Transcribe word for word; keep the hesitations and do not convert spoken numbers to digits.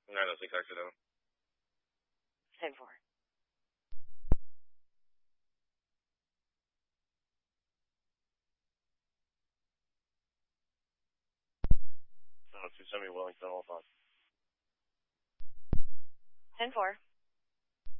nine oh six accidental. ten four. Oh, two seventy Wellington, all five. ten four.